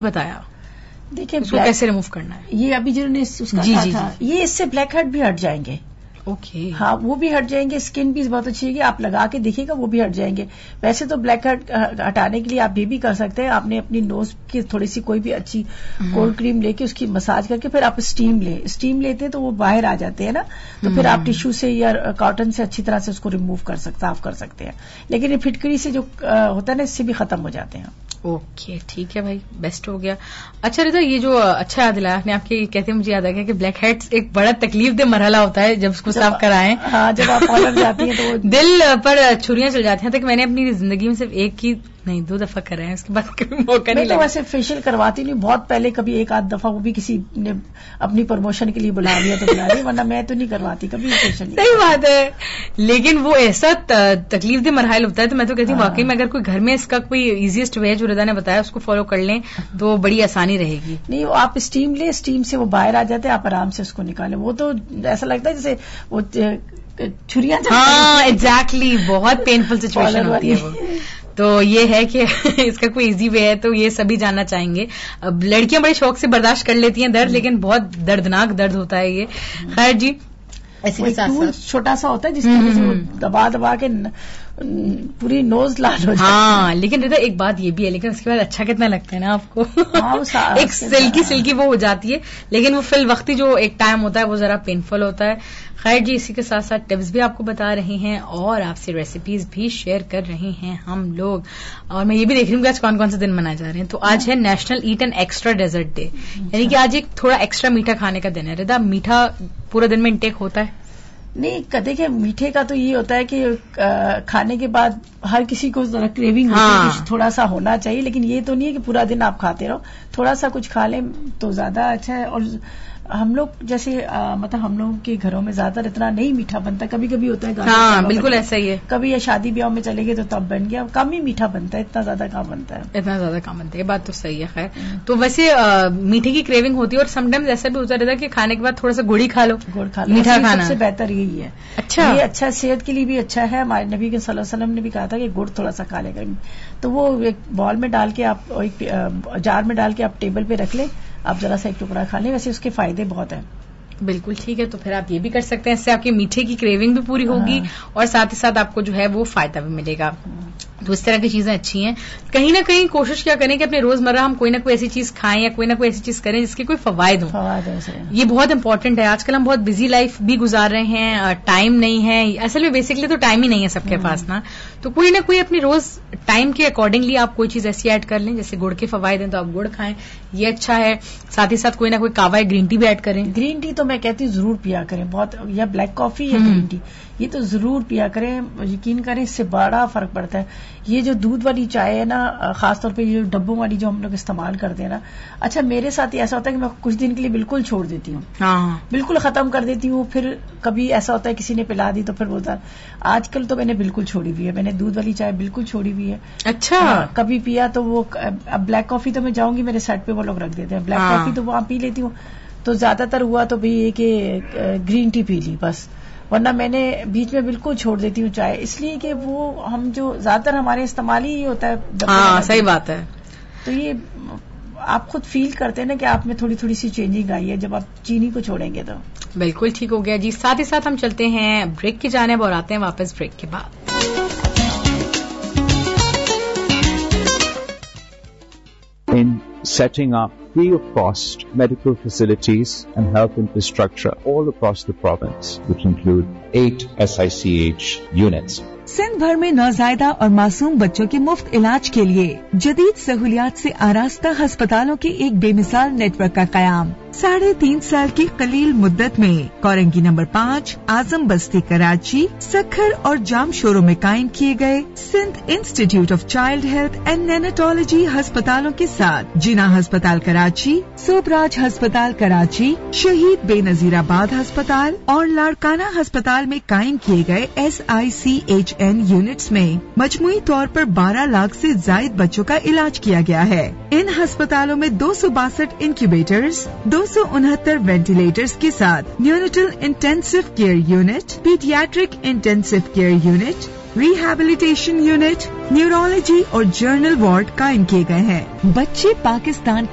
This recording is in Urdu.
بتایا. دیکھیں اس کو کیسے ریموو کرنا ہے. یہ ابھی جنہوں نے اس کا کہا تھا یہ اس سے بلیک ہیڈ بھی ہٹ جائیں گے. اوکے. ہاں وہ بھی ہٹ جائیں گے. اسکن بھی بہت اچھی ہے, آپ لگا کے دیکھیے گا وہ بھی ہٹ جائیں گے. ویسے تو بلیک ہیڈ ہٹانے کے لیے آپ یہ بھی کر سکتے ہیں, آپ نے اپنی نوز کی تھوڑی سی کوئی بھی اچھی کولڈ کریم لے کے اس کی مساج کر کے پھر آپ اسٹیم لیتے ہیں تو وہ باہر آ جاتے ہیں نا, تو پھر آپ ٹیشو سے یا کاٹن سے اچھی طرح سے اس کو ریموو صاف کر سکتے ہیں. لیکن یہ پھٹکری سے جو ہوتا ہے نا اس سے بھی ختم ہو جاتے ہیں. اوکے ٹھیک ہے بھائی, بیسٹ ہو گیا. اچھا رضا یہ جو اچھا یاد دلایا آپ نے, آپ کے کہتے ہیں مجھے یاد آ گیا کہ بلیک ہیڈز ایک بڑا تکلیف دہ مرحلہ ہوتا ہے جب اس کو صاف کرائیں. ہاں جب آپ پارلر جاتی ہیں تو دل پر چھریاں چل جاتی ہیں. تک میں نے اپنی زندگی میں صرف ایک کی نہیں 2 دفعہ کرائے ہیں, اس کے بعد کبھی موقع نہیں لگا. ویسے فیشیل کرواتی نہیں, بہت پہلے کبھی 1-8 دفعہ, وہ بھی کسی نے اپنی پروموشن کے لیے بلا لیا تو بلا لیا, ورنہ میں تو نہیں کرواتی کبھی فیشیل. صحیح بات ہے, لیکن وہ ایسا تکلیف دہ مرحلہ ہوتا ہے تو میں تو کہتی ہوں واقعی میں اگر کوئی گھر میں اس کا کوئی ایزیسٹ وے جو رضا نے بتایا اس کو فالو کر لیں تو بڑی آسانی رہے گی. نہیں آپ اسٹیم لیں, اسٹیم سے وہ باہر آ جاتے ہیں, آپ آرام سے اس کو نکالیں. وہ تو ایسا لگتا ہے جیسے وہ چھریاں. ہاں ایگزیکٹلی, بہت پینفل سچویشن ہوتی ہے وہ. تو یہ ہے کہ اس کا کوئی ایزی وے ہے تو یہ سبھی جاننا چاہیں گے. اب لڑکیاں بڑے شوق سے برداشت کر لیتی ہیں درد, لیکن بہت دردناک درد ہوتا ہے یہ. خیر جی, چھوٹا سا ہوتا ہے جس طرح سے دبا کے پوری نوز لال ہو جاتی ہے. ہاں لیکن رضا ایک بات یہ بھی ہے, لیکن اس کے بعد اچھا کتنا لگتا ہے نا آپ کو. ایک سلکی وہ ہو جاتی ہے, لیکن وہ فی الوقتی جو ایک ٹائم ہوتا ہے وہ ذرا پینفل ہوتا ہے. خیر جی, اسی کے ساتھ ساتھ ٹپس بھی آپ کو بتا رہے ہیں اور آپ سے ریسیپیز بھی شیئر کر رہے ہیں ہم لوگ. اور میں یہ بھی دیکھ رہی ہوں کہ آج کون کون سے دن منائے جا رہے ہیں. تو آج ہے national at and extra desert day, یعنی کہ آج ایک تھوڑا ایکسٹرا میٹھا کھانے کا دن ہے. رضا میٹھا پورا دن میں انٹیک ہوتا ہے؟ نہیں, دیکھیں میٹھے کا تو یہ ہوتا ہے کہ کھانے کے بعد ہر کسی کو ذرا کریونگ ہوتی ہے, کچھ تھوڑا سا ہونا چاہیے, لیکن یہ تو نہیں ہے کہ پورا دن آپ کھاتے رہو. تھوڑا سا کچھ کھا لیں تو زیادہ اچھا ہے. اور ہم لوگ جیسے مطلب ہم لوگوں کے گھروں میں زیادہ تر اتنا نہیں میٹھا بنتا, کبھی کبھی ہوتا ہے. ہاں بالکل ایسا ہی ہے, کبھی یا شادی بیاہ میں چلے گئے تو تب بن گیا, کم ہی میٹھا بنتا ہے, اتنا زیادہ کم بنتا ہے. یہ بات تو صحیح ہے. خیر تو ویسے میٹھے کی کریونگ ہوتی ہے اور سم ٹائمز ایسا بھی ہوتا رہتا ہے کہ کھانے کے بعد تھوڑا سا گڑ ہی کھا لو. میٹھا کھانا سب سے بہتر یہی ہے. اچھا, یہ اچھا صحت کے لیے بھی اچھا ہے. ہمارے نبی کے صلی اللہ علیہ وسلم نے بھی کہا تھا کہ گڑ تھوڑا سا کھا لے گا, تو وہ ایک بال میں ڈال کے آپ, ایک جار میں ڈال کے آپ ٹیبل پہ رکھ لیں, آپ ذرا سا ایک ٹکڑا کھا لیں. ویسے اس کے فائدے بہت ہیں. بالکل ٹھیک ہے, تو پھر آپ یہ بھی کر سکتے ہیں, اس سے آپ کی میٹھے کی کریونگ بھی پوری ہوگی اور ساتھ ہی ساتھ آپ کو جو ہے وہ فائدہ بھی ملے گا. تو اس طرح کی چیزیں اچھی ہیں. کہیں نہ کہیں کوشش کیا کریں کہ اپنے روزمرہ ہم کوئی نہ کوئی ایسی چیز کھائیں یا کوئی نہ کوئی ایسی چیز کریں جس کے کوئی فوائد ہوں. یہ بہت امپورٹنٹ ہے. آج کل ہم بہت بزی لائف بھی گزار رہے ہیں, ٹائم نہیں ہے, اصل میں بیسکلی تو ٹائم ہی نہیں ہے سب کے پاس نا. تو کوئی نہ کوئی اپنی روز ٹائم کے اکارڈنگلی آپ کوئی چیز ایسی ایڈ کر لیں. جیسے گڑ کے فوائد ہیں تو آپ گڑ کھائیں, یہ اچھا ہے. ساتھ ہی ساتھ کوئی نہ کوئی کہوا گرین ٹی بھی ایڈ کریں. گرین ٹی تو میں کہتی ہوں ضرور پیا کریں, بہت, یا بلیک کافی یا گرین ٹی, یہ تو ضرور پیا کریں. یقین کریں اس سے بڑا فرق پڑتا ہے. یہ جو دودھ والی چائے ہے نا, خاص طور پہ یہ ڈبوں والی جو ہم لوگ استعمال کرتے ہیں نا, اچھا میرے ساتھ ایسا ہوتا ہے کہ میں کچھ دن کے لیے بالکل چھوڑ دیتی ہوں, بالکل ختم کر دیتی ہوں. پھر کبھی ایسا ہوتا ہے کسی نے پلا دی تو پھر بولتا. آج کل تو میں نے بالکل چھوڑی ہوئی ہے, میں نے دودھ والی چائے بالکل چھوڑی ہوئی ہے. اچھا, کبھی پیا تو وہ, اب بلیک کافی تو میں جاؤں گی میرے سیٹ پہ وہ لوگ رکھ دیتے ہیں, بلیک کافی تو وہاں پی لیتی ہوں. تو زیادہ تر ہوا تو یہ کہ گرین ٹی پی لی بس, ورنہ میں نے بیچ میں بالکل چھوڑ دیتی ہوں چائے, اس لیے کہ وہ ہم جو زیادہ تر ہمارے استعمال ہی ہوتا ہے. ہاں صحیح بات ہے. تو یہ آپ خود فیل کرتے ہیں نا کہ آپ میں تھوڑی تھوڑی سی چینجنگ آئی ہے جب آپ چینی کو چھوڑیں گے. تو بالکل ٹھیک ہو گیا جی. ساتھ ہی ساتھ ہم چلتے ہیں بریک کی جانب اور آتے ہیں واپس بریک کے بعد. In setting up free of cost medical facilities and health infrastructure all across the province, which include 8 SICH units. Sindh بھر میں نوزائیدہ اور معصوم بچوں کے مفت علاج کے لیے جدید سہولیات سے آراستہ ہسپتالوں کے ایک بے مثال نیٹ ورک کا قیام 3.5 سال کی قلیل مدت میں کورنگی نمبر 5 اعظم بستی کراچی, سکھر اور جام شوروں میں قائم کیے گئے Sindh institute of child health and نیناٹالوجی ہسپتالوں کے ساتھ جنا ہسپتال کراچی, سوبراج ہسپتال کراچی, شہید بے نظیر آباد ہسپتال اور لاڑکانہ ہسپتال میں قائم کیے گئے SICHN یونٹس میں مجموعی طور پر 12 لاکھ سے زائد بچوں کا علاج کیا گیا ہے. ان ہسپتالوں میں 262 انکیوبیٹرز, 269 وینٹیلیٹرز کے ساتھ neonatal intensive care unit, paediatric intensive care unit, rehabilitation unit, neurology اور جنرل وارڈ قائم کیے گئے ہیں. بچے پاکستان